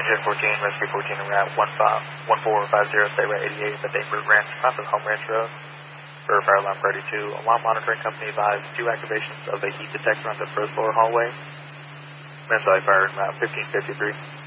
Engine 14, Rescue 14, and Route 1450, State Route 88, the Daybird Ranch, south of Home Ranch Road. For fire alarm 32, alarm monitoring company advised 2 activations of a heat detector on the first floor hallway. Minnesota Fire Route 1553.